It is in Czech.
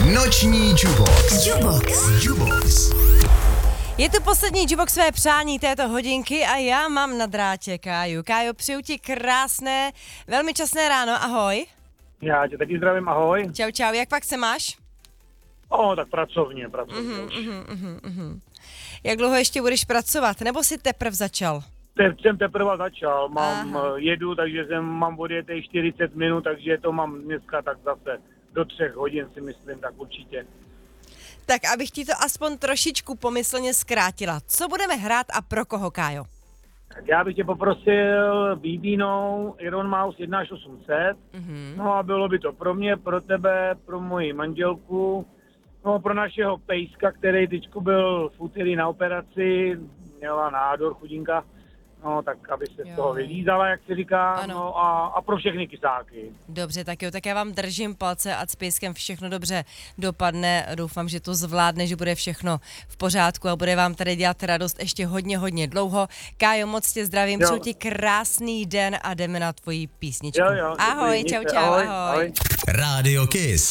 Noční Jubox. Je tu poslední Jubox své přání této hodinky a já mám na drátě Káju. Kájo, přeju ti krásné, velmi časné ráno, ahoj. Já tě taky zdravím, ahoj. Čau, jak pak se máš? Tak pracovně. Jak dlouho ještě budeš pracovat, nebo jsi teprve začal? Jsem teprve začal, jedu, takže mám odjetej 40 minut, takže to mám dneska tak zase do 3 hodin si myslím, tak určitě. Tak abych ti to aspoň trošičku pomyslně zkrátila. Co budeme hrát a pro koho, Kájo? Tak já bych tě poprosil Bíbínou Iron Mouse 1.800, no a bylo by to pro mě, pro tebe, pro moji manželku, no pro našeho pejska, který teďku byl v úterý na operaci, měla nádor, chudinka, no tak aby se z toho vylízala, jak se říká, ano. No a pro všechny kysáky. Dobře, tak jo, tak já vám držím palce a s pejskem všechno dobře dopadne. Doufám, že to zvládne, že bude všechno v pořádku a bude vám tady dělat radost ještě hodně dlouho. Kájo, moc tě zdravím, přeju ti krásný den a jdeme na tvoji písničku. Jo, ahoj, děkuji, čau, ahoj. Rádio Kiss.